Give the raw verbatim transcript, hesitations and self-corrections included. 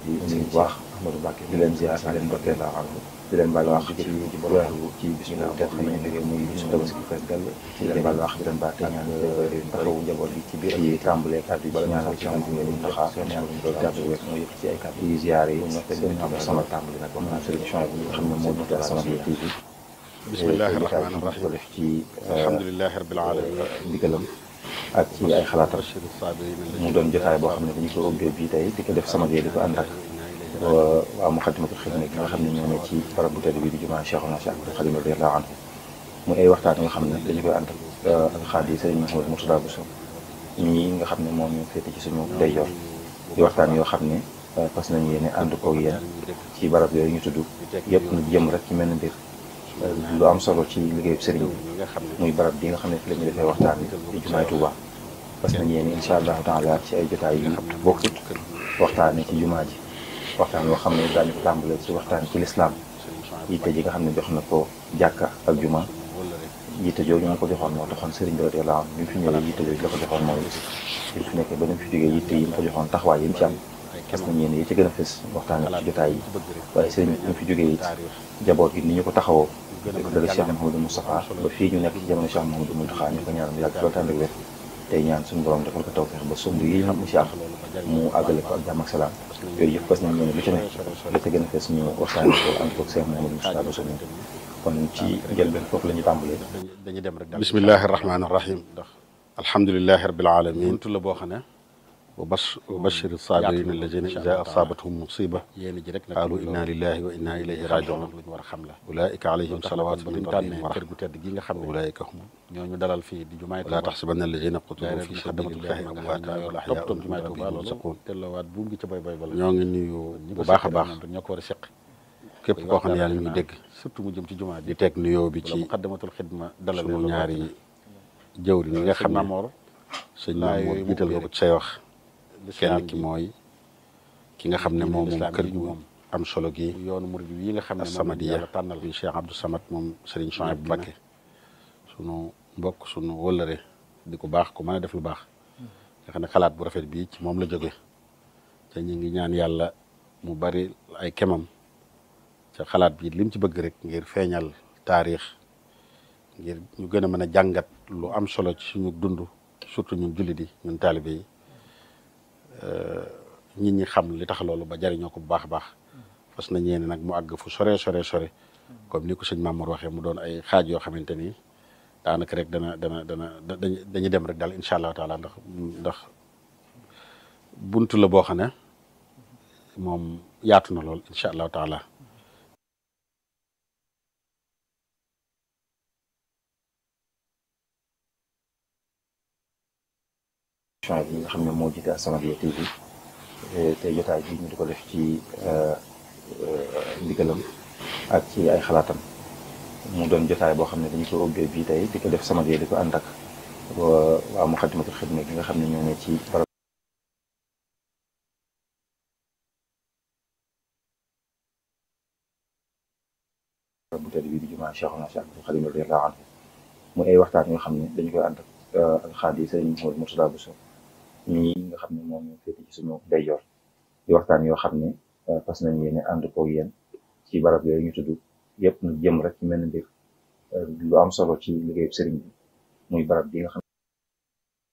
di nuyu bu baax Ahmadou Mbacké di leen ziar di leen ndokkeel di leen baal wax ci weeru ci bis bu tedd bi ñu jógee muy bisu Tabaski fees dell di leen baal wax di leen baal te ñaan taxawu njaboot bi ci biir yi tàmbalee kàddu yi ci ñaanal ci am ngeen taxaa ñaan kàddu wér moo yëpp ci ay kàddu yi ziar yi sëriñ am sama tàmbali nag wax naa sëriñ Chouaib bi nga xam ne moo jiite As-Samadiyya T V bismillahi rahmaani rahim ko def ci alhamdulillahi rabbil alamin ndigalam ak ci ay xalaatam mu doon jotaay boo xam ne dañu ko ubbee bii tey di ko def Samadiyya di ko ànd ak waaw Moukhaddamatoul Khidma nga xam ne ñoo ne ci barab bu tedd bi di jumaa Cheikhuna Cheikh Ahmadou Khadim radiyallahu anhu muy ay waxtaan yoo xam ne dañu koy ànd ak alxaadi Sëriñ Mouhamadou Mourtada Bousso ñii nga xam ne moom ñu féete ci suñu ndeyjoor di waxtaan yoo xam ne fas nañu yéene ànd ko yéen ci barab yooyu ñu tudd yëpp nag jëm rek ci mel mbir lu am solo ci liggéeyu sëriñ bi muy barab bi nga xam ne fi la ñu defee waxtaan bi di jumaay Tuubaa fas nañu yéene incha allahu taala ci ay jotaay yu bokkut waxtaane ci jumaa ji waxtaan yoo xam ne daañu ko tàmbale ci waxtaan ci lislaam yitte ji nga xam ne jox na ko jàkka ak juma yitte jooju ñu ko joxoon moo taxoon sëriñ bi radiyallahu anhu bi mu fi ñëwee yitte jooju la ko joxoon mooy bi mu fi nekkee ba ñu fi jógee yitte yi mu ko joxoon taxawaay yi mu ci am gis nañ yéen yi ci gën a fës waxtaan ci jotaay yi waaye sëriñ bi mu fi jógee it jaboot gi ni ñu ko taxawoo dëgg Cheikh Mouhamadou Moustapha ba fii ñu nekk ci jamono Cheikh Mouhamadou Mountakha ñu ko ñaanal yàgg loolu tànn ak wér tey ñaan suñu borom defal ko tawfeex ba sumb yi xam ci am mu àggale ko ak jàmm ak salaam yooyu yëpp fas nañ ñëw lu ci nekk la ca gën a fees ñu waxtaanee ko ànd ko Cheikh Mouhamadou Moustapha Bousso kon ci njëlbeen foofu la ñu tàmbalee dañuy dem rek bismillahi rahmaani rahim ndax alhamdulillahi rabbil alamin buntu la boo xam ne wa bashir saabiriina allazina iza asaabathum musiba qaalu inna lillahi wa inna ilayhi rajiun lu ñu war a xam la ulaika alayhim salawatu min rabbihim wa rahma kër gu tedd gi nga xam ne ulaika hum ñooñu dalal fii di jumaay Tuubaa la taxsabanna allazina qutilu fi sabilillahi amwaatan bal ahyaa'un inda rabbihim yurzaquun tellawaat buum gi ca boy boy bala ñoo ngi nuyu bu baax a baax ñoo ko war a seq képp koo xam ne yàlla ñu dégg surtout mu jëm ci jumaa di teg nuyoo bi ci Moukhaddamatoul Khidma dalal sunu ñaari jëwri ñi nga xam ne sëñ Mamour jiital nga ko ci say wax kenn ki mooy ki nga xam ne moom moom kër gu am solo gi yoonu murid yi nga xam ne As-Samadiyya tànnal bi Cheikh Abdou Samad moom Serigne Chouaib Mbacké sunu mbokk sunu wëllëre di ko baax ko mën a def lu baax nga xam ne xalaat bu rafet bii ci moom la jóge te ñu ngi ñaan yàlla mu bari ay kemam te xalaat bi lim ci bëgg rek ngir feeñal taarix ngir ñu gën a mën a jàngat lu am solo ci suñu dund surtout ñun jullit yi ñun taalibe yi nit ñi xam li tax loolu ba jariñoo ko bu baax a baax fas nañ yéene nag mu àgg fu sore sore sore comme ni ko sëñ Mamour waxee mu doon ay xaaj yoo xamante ni daanaka rek dana dana dana dañuy dem rek daal incha allahu taala ndax ndax buntu la boo xam ne moom yaatu na lool incha allahu taala. bi nga xam ne moo jiite As-Samadiyya T V tey jotaay bi ñu di ko def ci ndigalam ak ci ay xalaatam mu doon jotaay boo xam ne dañu ko ubbee bii tey di ko def Samadiyya di ko ànd ak waa Moukhaddamatoul Khidma gi nga xam ne ñoo ne ci barab bu tedd bi di jumaa Cheikhuna Cheikh Ahmadou Khadim radiyallahu anhu muy ay waxtaan yoo xam ne dañu koy ànd ak alxaadi Sëriñ Mouhamadou Mourtada Bousso ñii nga xam ne moom ñu féete ci suñu ndeyjoor di waxtaan yoo xam ne fas nañu yéene ànd ko yéen ci barab yooyu ñu tudd yëpp nag jëm rek ci mel mbir lu am solo ci liggéeyu sëriñ bi muy barab bi nga xam